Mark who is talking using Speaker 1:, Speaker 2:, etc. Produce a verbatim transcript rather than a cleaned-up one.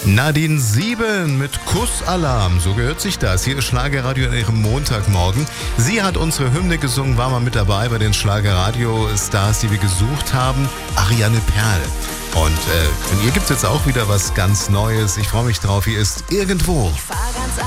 Speaker 1: Nadine Sieben mit Kussalarm, so gehört sich das. Hier ist Schlagerradio an ihrem Montagmorgen. Sie hat unsere Hymne gesungen, war mal mit dabei bei den Schlagerradio-Stars, die wir gesucht haben. Ariane Perl. Und äh, von ihr gibt es jetzt auch wieder was ganz Neues. Ich freue mich drauf. Hier ist Irgendwo.
Speaker 2: Ich fahr